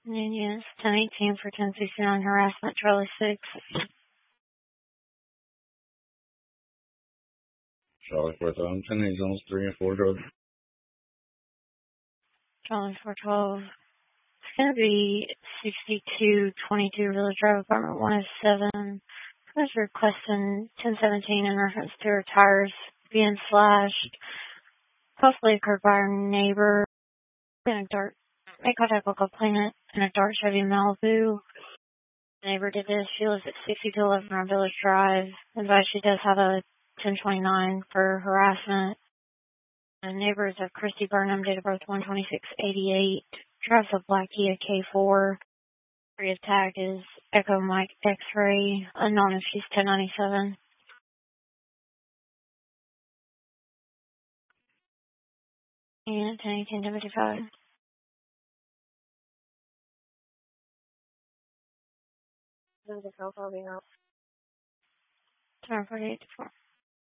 Union 1018 for 1069 harassment, Charlie 6. Charlie 4000, 10 zones 3 and 4 drug. Charlie 412. It's going to be 6222 Village Drive, Apartment 107. I was requesting 1017 in reference to her tires being slashed. Possibly occurred by her neighbor in a dark. Make contact with a complainant in a dark Chevy Malibu. The neighbor did this. She lives at 6211 on Village Drive. Advised she does have a 1029 for harassment. The neighbor is of Christy Burnham, date of birth 12688. Drives a black Kia K4. Area tag is Echo Mike X-Ray. Unknown if she's 1097. And 1018 75. There's a cell phone being out. 48 to 4.